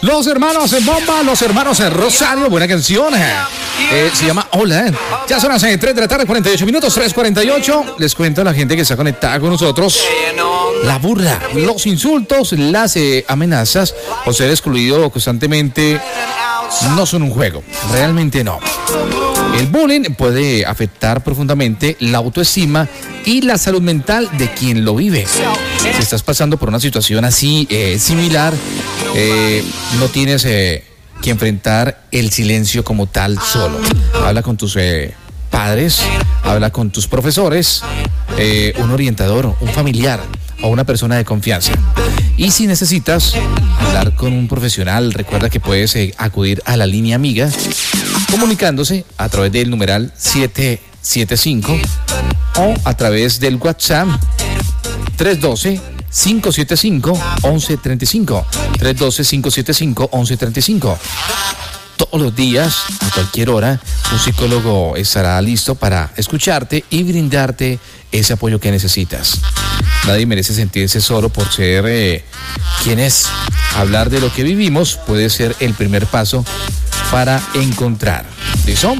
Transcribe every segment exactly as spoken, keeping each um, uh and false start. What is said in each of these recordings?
Los hermanos en Bomba, los hermanos en Rosario, buena canción. Eh, se llama Hola. Ya son las tres de la tarde, cuarenta y ocho minutos, tres cuarenta y ocho. Les cuento a la gente que está conectada con nosotros. La burla, los insultos, las eh, amenazas o ser excluido constantemente no son un juego. Realmente no. El bullying puede afectar profundamente la autoestima y la salud mental de quien lo vive. Si estás pasando por una situación así eh, similar, eh, no tienes eh, que enfrentar el silencio como tal solo. Habla con tus eh, padres, habla con tus profesores, eh, un orientador, un familiar o una persona de confianza. Y si necesitas hablar con un profesional, recuerda que puedes eh, acudir a la línea amiga comunicándose a través del numeral siete siete cinco o a través del WhatsApp tres uno dos, cinco siete cinco, once treinta y cinco. tres uno dos, cinco siete cinco, once treinta y cinco. Todos los días, a cualquier hora, un psicólogo estará listo para escucharte y brindarte ese apoyo que necesitas. Nadie merece sentirse solo por ser eh, quien es. Hablar de lo que vivimos puede ser el primer paso para encontrar. ¿Listo?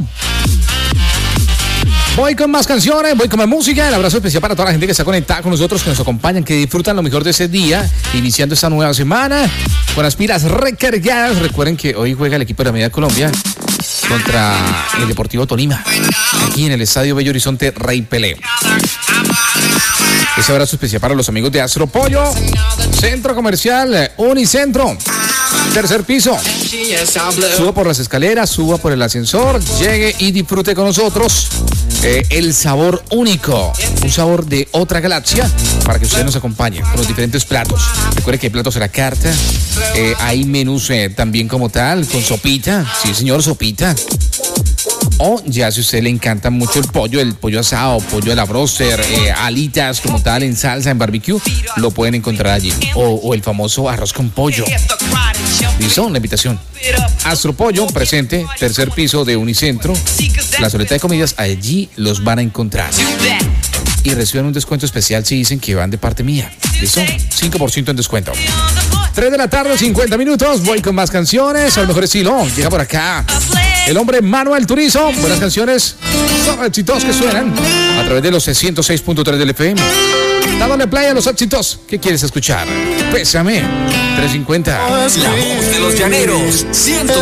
Voy con más canciones, voy con más música. El abrazo especial para toda la gente que está conectada con nosotros, que nos acompañan, que disfrutan lo mejor de ese día, iniciando esta nueva semana con las pilas recargadas. Recuerden que hoy juega el equipo de la Media Colombia contra el Deportivo Tolima, aquí en el Estadio Bello Horizonte Rey Pelé. Ese abrazo especial para los amigos de Astropollo, Centro Comercial Unicentro, tercer piso. Suba por las escaleras, suba por el ascensor, llegue y disfrute con nosotros eh, el sabor único, un sabor de otra galaxia, para que usted nos acompañe con los diferentes platos. Recuerde que hay platos a la carta, eh, hay menús eh, también como tal, con sopita, sí señor, sopita. O ya si a usted le encanta mucho el pollo, el pollo asado, pollo a la broster, eh, alitas como tal en salsa, en barbecue, lo pueden encontrar allí. O, o el famoso arroz con pollo. ¿Listo? La invitación. Astropollo presente, tercer piso de Unicentro, plazoleta de comidas, allí los van a encontrar. Y reciben un descuento especial si dicen que van de parte mía. ¿Listo? cinco por ciento en descuento. tres de la tarde, cincuenta minutos. Voy con más canciones. Al mejor estilo. Llega por acá el hombre Manuel Turizo. Buenas canciones. Son éxitos que suenan a través de los ciento seis punto tres del F M. Dándole play a los éxitos. ¿Qué quieres escuchar? Pésame. trescientos cincuenta. La voz de los llaneros. ciento